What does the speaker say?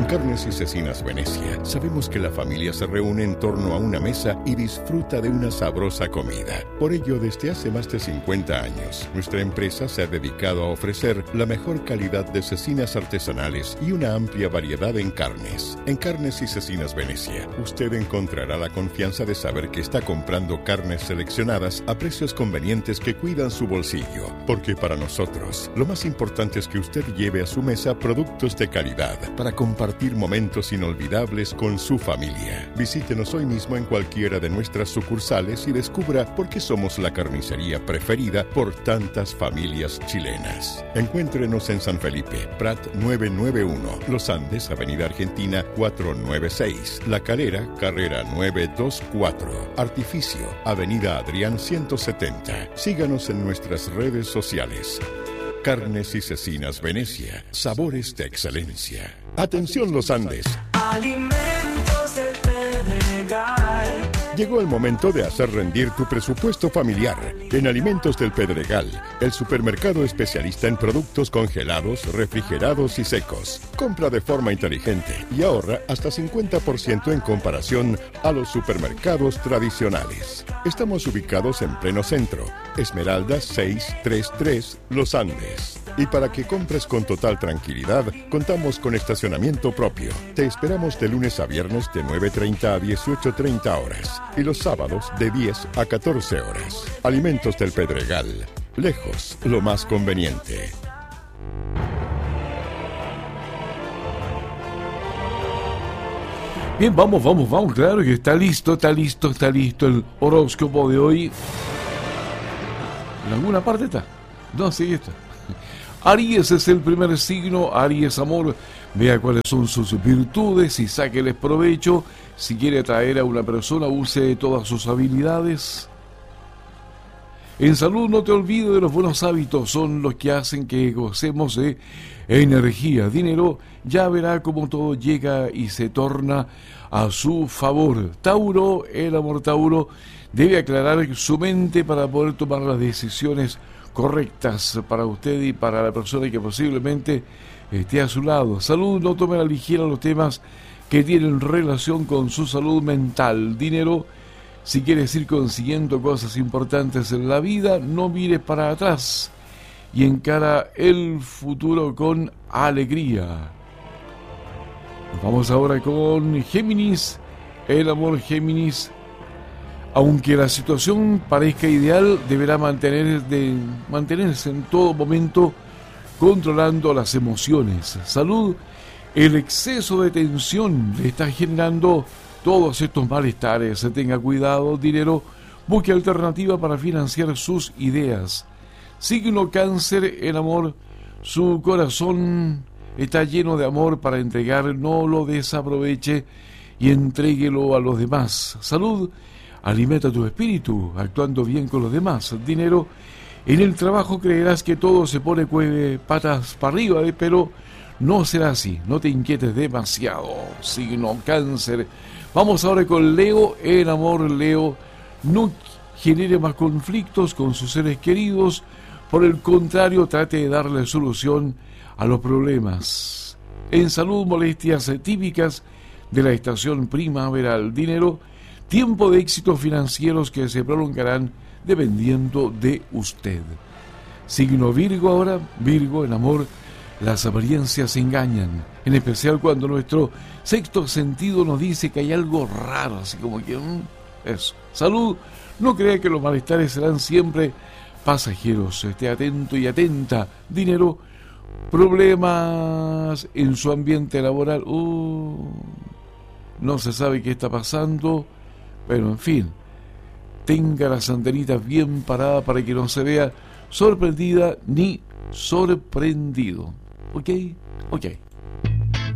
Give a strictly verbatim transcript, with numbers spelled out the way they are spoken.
En Carnes y Cecinas Venecia sabemos que la familia se reúne en torno a una mesa y disfruta de una sabrosa comida. Por ello, desde hace más de cincuenta años, nuestra empresa se ha dedicado a ofrecer la mejor calidad de cecinas artesanales y una amplia variedad en carnes. En Carnes y Cecinas Venecia, usted encontrará la confianza de saber que está comprando carnes seleccionadas a precios convenientes que cuidan su bolsillo. Porque para nosotros, lo más importante es que usted lleve a su mesa productos de calidad para compartir Compartir momentos inolvidables con su familia. Visítenos hoy mismo en cualquiera de nuestras sucursales y descubra por qué somos la carnicería preferida por tantas familias chilenas. Encuéntrenos en San Felipe, Prat novecientos noventa y uno, Los Andes, Avenida Argentina cuatrocientos noventa y seis, La Calera, Carrera novecientos veinticuatro, Artificio, Avenida Adrián ciento setenta. Síganos en nuestras redes sociales. Carnes y Cecinas Venecia, sabores de excelencia. Atención Los Andes. Alimentos del Pedregal. Llegó el momento de hacer rendir tu presupuesto familiar. En Alimentos del Pedregal, el supermercado especialista en productos congelados, refrigerados y secos. Compra de forma inteligente y ahorra hasta cincuenta por ciento en comparación a los supermercados tradicionales. Estamos ubicados en pleno centro, Esmeralda seiscientos treinta y tres, Los Andes. Y para que compres con total tranquilidad, contamos con estacionamiento propio. Te esperamos de lunes a viernes de nueve treinta a dieciocho treinta horas y los sábados de diez a catorce horas. Alimentos del Pedregal. Lejos, lo más conveniente. Bien, vamos, vamos, vamos. Claro que está listo, está listo, está listo el horóscopo de hoy. ¿En alguna parte está? No, sí está. Aries es el primer signo. Aries, amor, vea cuáles son sus virtudes y sáqueles provecho. Si quiere atraer a una persona, use todas sus habilidades. En salud, no te olvides de los buenos hábitos, son los que hacen que gocemos de energía. Dinero, ya verá cómo todo llega y se torna a su favor. Tauro, el amor Tauro, debe aclarar su mente para poder tomar las decisiones correctas para usted y para la persona que posiblemente esté a su lado. Salud, no tome a la ligera los temas que tienen relación con su salud mental. Dinero, si quieres ir consiguiendo cosas importantes en la vida, no mires para atrás y encara el futuro con alegría. Vamos ahora con Géminis. El amor Géminis, aunque la situación parezca ideal, deberá mantener de, mantenerse en todo momento controlando las emociones. Salud, el exceso de tensión le está generando todos estos malestares. Tenga cuidado. Dinero, busque alternativa para financiar sus ideas. Signo Cáncer, el amor, su corazón está lleno de amor para entregar, no lo desaproveche y entréguelo a los demás. Salud, alimenta tu espíritu actuando bien con los demás. Dinero, en el trabajo creerás que todo se pone cue- patas para arriba, eh, pero no será así, no te inquietes demasiado. Signo Cáncer. Vamos ahora con Leo. El amor, Leo, no genere más conflictos con sus seres queridos, por el contrario, trate de darle solución a los problemas. En salud, molestias típicas de la estación primaveral. Dinero, tiempo de éxitos financieros que se prolongarán dependiendo de usted. Signo Virgo ahora. Virgo, en amor, las apariencias engañan, en especial cuando nuestro sexto sentido nos dice que hay algo raro, así como que mmm, eso. Salud, no crea que los malestares serán siempre pasajeros, esté atento y atenta. Dinero, problemas en su ambiente laboral, uh, no se sabe qué está pasando, pero en fin, tenga las antenitas bien paradas para que no se vea sorprendida ni sorprendido. ¿Ok? Ok.